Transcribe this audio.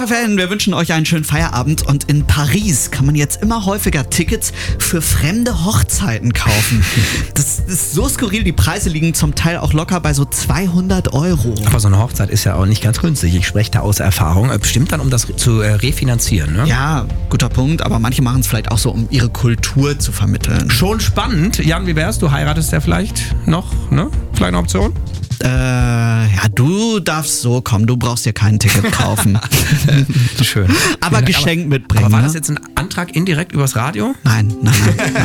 FFN, wir wünschen euch einen schönen Feierabend und in Paris kann man jetzt immer häufiger Tickets für fremde Hochzeiten kaufen. Das ist so skurril, die Preise liegen zum Teil auch locker bei so 200 Euro. Aber so eine Hochzeit ist ja auch nicht ganz günstig. Ich spreche da aus Erfahrung. Bestimmt dann, um das zu refinanzieren, ne? Ja, guter Punkt, aber manche machen es vielleicht auch so, um ihre Kultur zu vermitteln. Schon spannend. Jan, wie wär's? Du heiratest ja vielleicht noch, ne? Vielleicht eine Option? Ja, du darfst so kommen, du brauchst dir kein Ticket kaufen. Schön. Aber Geschenk mitbringen. Aber war ne? das jetzt ein Antrag indirekt übers Radio? Nein.